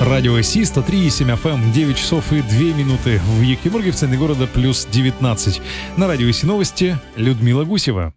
Радио Си 103,7 FM, 9 часов и 2 минуты. В Екатеринбурге, в центре города, плюс 19. На Радио Си новости Людмила Гусева.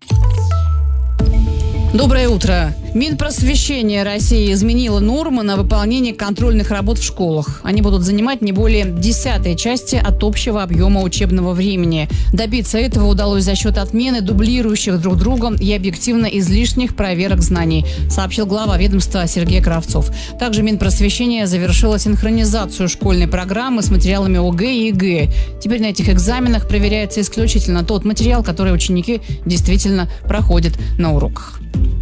Доброе утро. Минпросвещение России изменило нормы на выполнение контрольных работ в школах. Они будут занимать не более 10% части от общего объема учебного времени. Добиться этого удалось за счет отмены дублирующих друг друга и объективно излишних проверок знаний, сообщил глава ведомства Сергей Кравцов. Также Минпросвещение завершило синхронизацию школьной программы с материалами ОГЭ и ЕГЭ. Теперь на этих экзаменах проверяется исключительно тот материал, который ученики действительно проходят на уроках.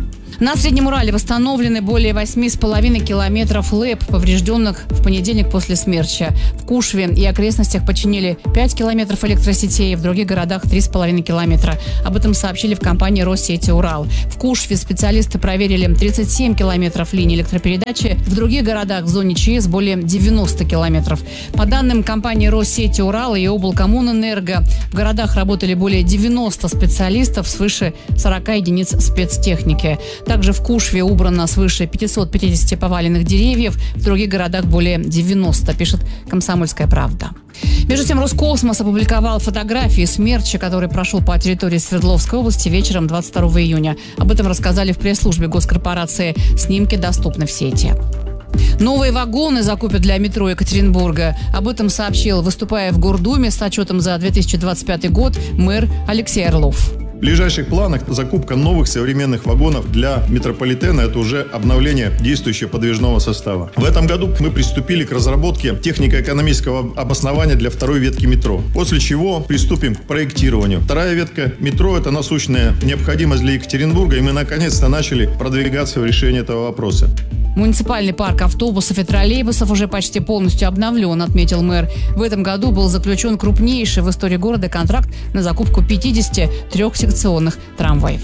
На Среднем Урале восстановлены более 8,5 километров ЛЭП, поврежденных в понедельник после смерча. В Кушве и окрестностях починили 5 километров электросетей, в других городах 3,5 километра. Об этом сообщили в компании «Россети Урал». В Кушве специалисты проверили 37 километров линий электропередачи, в других городах в зоне ЧС более 90 километров. По данным компании «Россети Урал» и облкоммунэнерго, в городах работали более 90 специалистов, свыше 40 единиц спецтехники. Также в Кушве убрано свыше 550 поваленных деревьев, в других городах более 90, пишет «Комсомольская правда». Между тем, Роскосмос опубликовал фотографии смерча, который прошел по территории Свердловской области вечером 22 июня. Об этом рассказали в пресс-службе госкорпорации. Снимки доступны в сети. Новые вагоны закупят для метро Екатеринбурга. Об этом сообщил, выступая в Гордуме с отчетом за 2025 год, мэр Алексей Орлов. В ближайших планах закупка новых современных вагонов для метрополитена – это уже обновление действующего подвижного состава. В этом году мы приступили к разработке технико-экономического обоснования для второй ветки метро, после чего приступим к проектированию. Вторая ветка метро – это насущная необходимость для Екатеринбурга, и мы наконец-то начали продвигаться в решении этого вопроса. Муниципальный парк автобусов и троллейбусов уже почти полностью обновлен, отметил мэр. В этом году был заключен крупнейший в истории города контракт на закупку 53 секционных трамваев.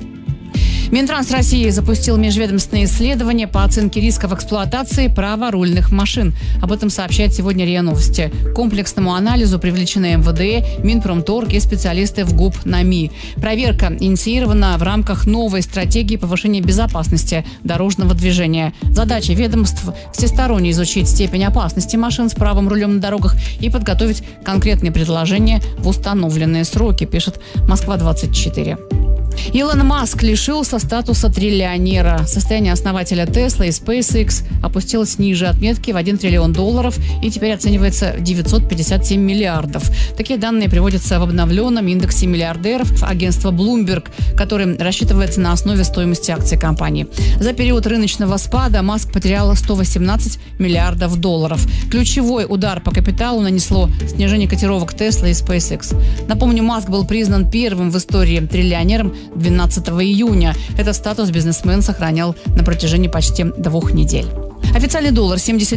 Минтранс России запустил межведомственное исследование по оценке рисков эксплуатации праворульных машин. Об этом сообщает сегодня РИА Новости. К комплексному анализу привлечены МВД, Минпромторг и специалисты в ГУП НАМИ. Проверка инициирована в рамках новой стратегии повышения безопасности дорожного движения. Задача ведомств – всесторонне изучить степень опасности машин с правым рулем на дорогах и подготовить конкретные предложения в установленные сроки, пишет Москва-24. Илон Маск лишился статуса триллионера. Состояние основателя Tesla и SpaceX опустилось ниже отметки в $1 триллион и теперь оценивается в 957 миллиардов. Такие данные приводятся в обновленном индексе миллиардеров агентства Bloomberg, который рассчитывается на основе стоимости акций компании. За период рыночного спада Маск потерял 118 миллиардов долларов. Ключевой удар по капиталу нанесло снижение котировок Tesla и SpaceX. Напомню, Маск был признан первым в истории триллионером 12 июня. Этот статус бизнесмен сохранял на протяжении почти 2 недель. Официальный доллар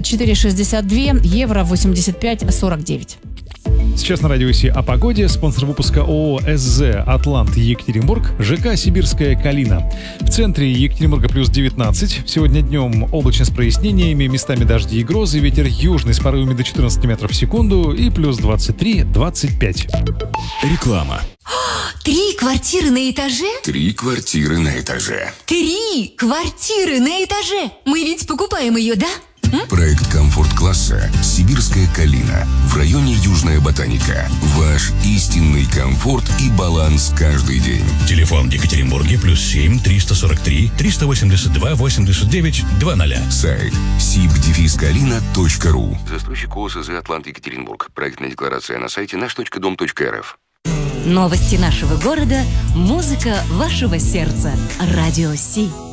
74,62, евро 85,49. Сейчас на Радио Си о погоде. Спонсор выпуска ООО СЗ «Атлант Екатеринбург», ЖК «Сибирская Калина». В центре Екатеринбурга плюс 19. Сегодня днем облачно с прояснениями, местами дожди и грозы, ветер южный с порывами до 14 метров в секунду и плюс 23-25. Реклама. 3 квартиры на этаже? 3 квартиры на этаже. 3 квартиры на этаже! Мы ведь покупаем ее, да? Проект комфорт-класса «Сибирская Калина» в районе Южная Ботаника. Ваш истинный комфорт и баланс каждый день. Телефон в Екатеринбурге +7 343 382 89 00. Сайт sib-kalina.ru. Застройщик ОСЗ «Атлант Екатеринбург». Проектная декларация на сайте наш.дом.рф. Новости нашего города, музыка вашего сердца. Радио Си.